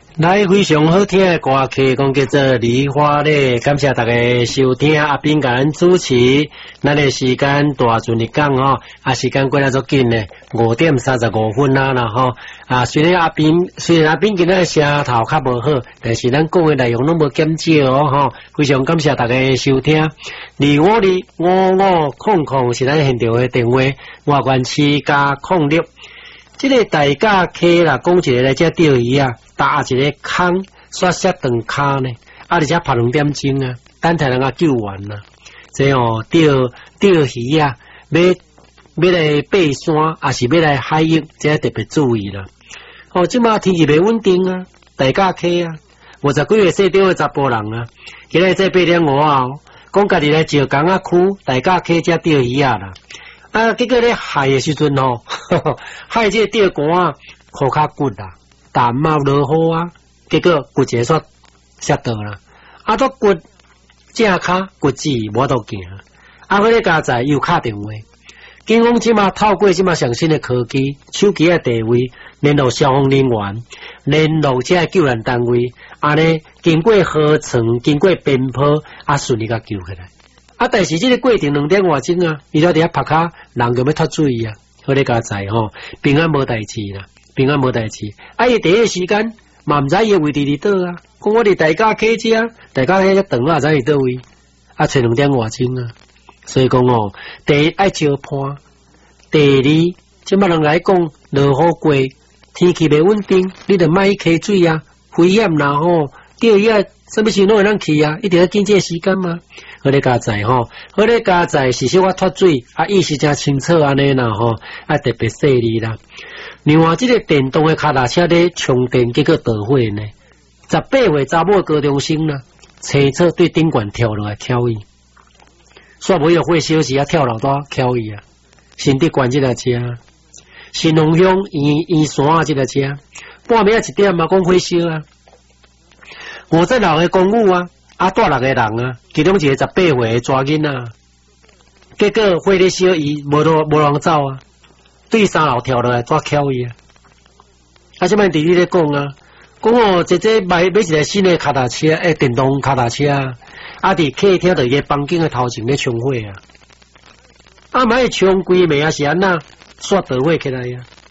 来，非常好听的歌曲，讲叫做《梨花咧》，感谢大家收听，阿斌甲咱主持，咱的时间大阵日讲吼，时间过来足紧咧，5:35啦吼，虽然阿斌今仔声头较无好，但是咱讲的内容拢无减少吼，非常感谢大家收听。255500是咱现场的电话，外关7+06。这个大家溪啦，讲一个来只钓鱼啊，搭一个坑，刷石长骹呢，而且拍2点钟啊，等待人家救援啦。这钓鱼啊，要来爬山，还是要来海域，这特别注意啦。即马天气袂稳定啊，大家溪啊，50几岁细长的查甫人啊，今日这8点5啊，讲家己来石港啊区，大家溪只钓鱼啊啦。结果咧海的时阵吼，海这钓竿啊，裤骹骨啦，淡啊落雨啊，结果骨节煞摔倒啦，都骨正骹骨子无度行，迄个家仔又敲电话，警方即马透过即马上新的科技，手机的地位联络消防人员，联络这救援单位，安尼经过河床，经过边坡，顺利甲救起来。但是这个过程2点外钟啊，伊在底下拍卡，人就要脱水啊，好个家仔吼，平安无代志啦，平安无代志。伊第一时间嘛毋知伊位置伫倒啊，讲我哋大家溪遮，大家溪只长啊，知伫倒位，找2点外钟啊。所以讲第一爱照判，第二即摆人来讲落雨过，天气袂稳定，你着莫去溪水啊，危险啦吼，钓鱼啊，什么时拢会当去啊，一定要紧这个时间嘛。好个家仔吼，好个家仔是小可脱水，意识真清楚安尼啦吼，特别细腻啦。另外，这个电动的脚踏车咧充电，结果导火呢，18岁查某高中生啦，车车对顶管跳落来翘伊，煞无有火烧时跳楼大翘伊啊，身体关这个车，新农乡沿山啊这个车，半暝1点嘛讲火烧啊，56个公务啊。带6个人啊，其中一个18岁的抓囡啊，结果火咧烧伊，无人走啊，对3楼跳落来抓翘伊啊。即摆弟弟咧讲啊，讲这买一台新的脚踏车，电动脚踏车啊，伫客厅就个房间的头前咧冲火啊，买冲规暝啊是安那，煞导火起来啊。